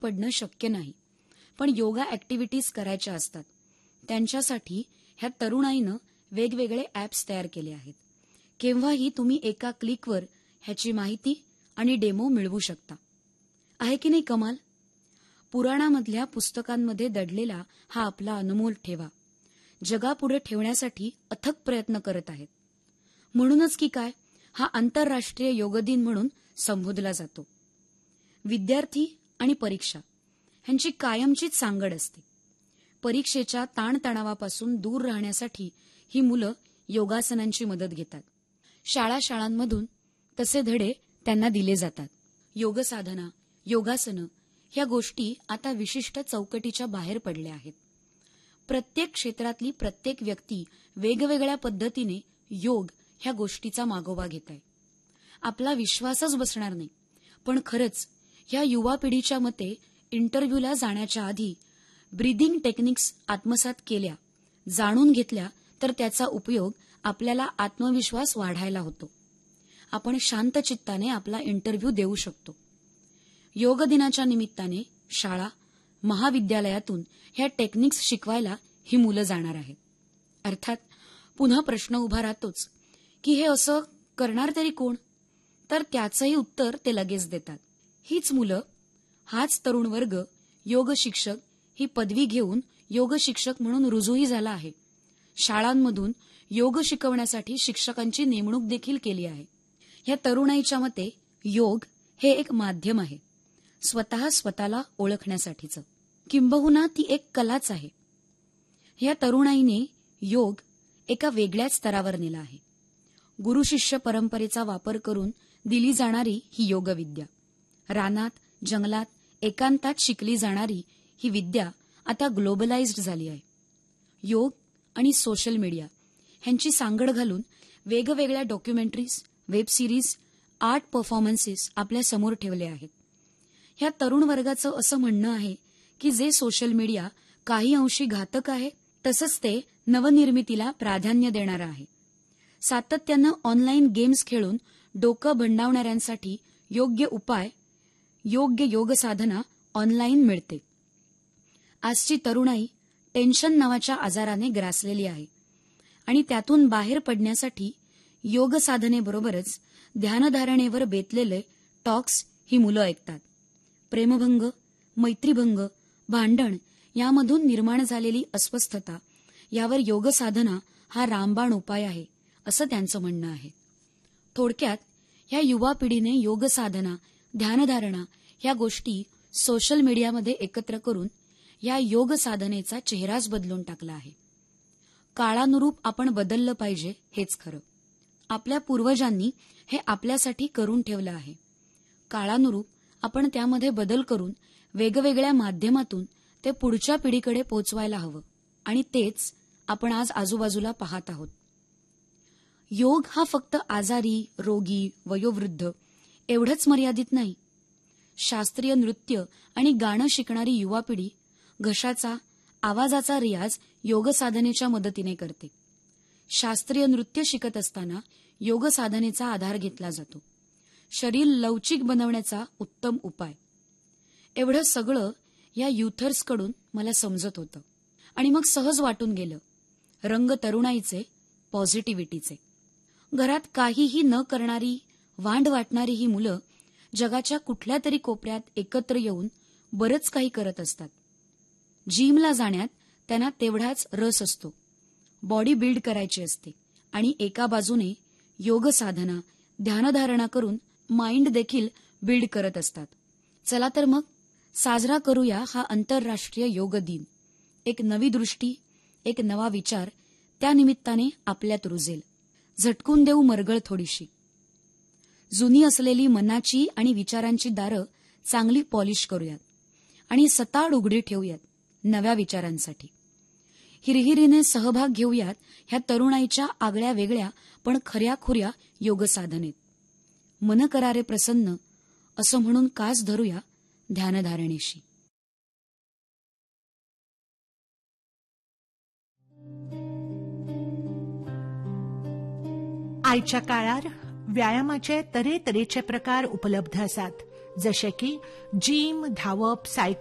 पडणं शक्य नाही, पण योगा ॲक्टिव्हिटीज करायच्या असतात. त्यांच्यासाठी ह्या तरुणाईनं वेगवेगळे ॲप्स तयार केले आहेत. केव्हाही तुम्ही एका क्लिकवर ह्याची माहिती आणि डेमो मिळवू शकता. आहे की नाही कमाल? पुराणामधल्या पुस्तकांमध्ये दडलेला हा आपला अनमोल ठेवा जगापुढे ठेवण्यासाठी अथक प्रयत्न करत आहेत. म्हणूनच की काय हा आंतरराष्ट्रीय योग दिन म्हणून संबोधला जातो. विद्यार्थी आणि परीक्षा ह्यांची कायमचीच सांगड असते. परीक्षेच्या ताणतणावापासून दूर राहण्यासाठी ही मुलं योगासनांची मदत घेतात. शाळांमधून तसे धडे त्यांना दिले जातात. योगसाधना, योगासनं ह्या गोष्टी आता विशिष्ट चौकटीच्या बाहेर पडल्या आहेत. प्रत्येक क्षेत्रातली प्रत्येक व्यक्ती वेगवेगळ्या पद्धतीने योग ह्या गोष्टीचा मागोवा घेत आहे. आपला विश्वासच बसणार नाही, पण खरंच ह्या युवा पिढीच्या मते इंटरव्ह्यूला जाण्याच्या आधी ब्रीदिंग टेक्निक्स आत्मसात केल्या, जाणून घेतल्या तर त्याचा उपयोग आपल्याला आत्मविश्वास वाढायला होतो. आपण शांत चित्ताने आपला इंटरव्ह्यू देऊ शकतो. योग दिनाच्या निमित्ताने शाळा, महाविद्यालयातून ह्या टेक्निक्स शिकवायला ही मुलं जाणार आहेत. अर्थात पुन्हा प्रश्न उभा राहतोच की हे असं करणार तरी कोण? तर त्याचंही उत्तर ते लगेच देतात. हीच मुलं, हाच तरुण वर्ग योग शिक्षक ही पदवी घेऊन योग शिक्षक म्हणून रुजूही झाला आहे. शाळांमधून योग शिकवण्यासाठी शिक्षकांची नेमणूक देखील केली आहे. या तरुणाईच्या मते योग हे एक माध्यम आहे, स्वतःला ओळखण्यासाठीचं, किंबहुना ती एक कलाच आहे. या तरुणाईने योग एका वेगळ्याच स्तरावर नेला आहे. गुरु शिष्य परंपरेचा वापर करून दिली जाणारी ही योगविद्या, रानात, जंगलात, एकांतात शिकली जाणारी ही विद्या आता ग्लोबलाइज्ड झाली आहे. योग आणि सोशल मीडिया ह्यांची सांगड घालून वेगवेगळ्या documentaries, web series, art performances आपल्या समोर ठेवले आहेत. ह्या तरुण वर्गाचं असं म्हणणं आहे की जे सोशल मीडिया काही अंशी घातक आहे, तसंच ते नवनिर्मितीला प्राधान्य देणारं आहे. सातत्यानं ऑनलाईन गेम्स खेळून डोकं भंडावणाऱ्यांसाठी योग्य उपाय, योग्य योग साधना ऑनलाईन मिळते. आजची तरुणाई टेन्शन नावाच्या आजाराने ग्रासलेली आहे आणि त्यातून बाहेर पडण्यासाठी योग साधनेबरोबरच ध्यानधारणेवर बेतलेले टॉक्स ही मुलं ऐकतात. प्रेमभंग, मैत्रीभंग, भांडण यामधून निर्माण झालेली अस्वस्थता यावर योग साधना हा रामबाण उपाय आहे, असं त्यांचं म्हणणं आहे. थोडक्यात ह्या युवा पिढीने योग साधना, ध्यानधारणा ह्या गोष्टी सोशल मीडियामध्ये एकत्र करून या योग साधनेचा चेहराच बदलून टाकला आहे. काळानुरूप आपण बदललं पाहिजे हेच खरं. आपल्या पूर्वजांनी हे आपल्यासाठी करून ठेवलं आहे. काळानुरूप आपण त्यामध्ये बदल करून वेगवेगळ्या माध्यमातून ते पुढच्या पिढीकडे पोचवायला हवं आणि तेच आपण आज आजूबाजूला पाहत आहोत. योग हा फक्त आजारी, रोगी, वयोवृद्ध एवढंच मर्यादित नाही. शास्त्रीय नृत्य आणि गाणं शिकणारी युवा पिढी घशाचा, आवाजाचा रियाज योग साधनेच्या मदतीने करते. शास्त्रीय नृत्य शिकत असताना योग साधनेचा आधार घेतला जातो. शरीर लवचिक बनवण्याचा उत्तम उपाय. एवढं सगळं या युथर्सकडून मला समजत होतं आणि मग सहज वाटून गेलं. रंग तरुणाईचे, पॉझिटिव्हिटीचे. घरात काहीही न करणारी, वांड वाटणारी ही मुलं जगाच्या कुठल्या तरी कोपऱ्यात एकत्र येऊन बरंच काही करत असतात. जिमला जाण्यात त्यांना तेवढाच रस असतो. बॉडी बिल्ड करायची असते आणि एका बाजूने योग साधना, ध्यानधारणा करून माइंड देखील बिल्ड करत असतात. चला तर मग साजरा करूया हा आंतरराष्ट्रीय योग दिन. एक नवी दृष्टी, एक नवा विचार त्या निमित्ताने आपल्यात रुजेल. झटकून देऊ मरगळ थोडीशी. जुनी असलेली मनाची आणि विचारांची दारं चांगली पॉलिश करूयात आणि सताड उघडी ठेवूयात नव्या विचारांसाठी. हिरहिरीने सहभाग घेऊयात ह्या तरुणाईच्या आगळ्या वेगळ्या पण खऱ्याखुऱ्या योग साधनेत. मन करारे प्रसन्न असं म्हणून कास धरूया ध्यानधारणेशी. आजच्या काळात व्यायामाचे तऱ्हेतऱ्हेचे प्रकार उपलब्ध असतात. जसे की जिम, धावप, सायकल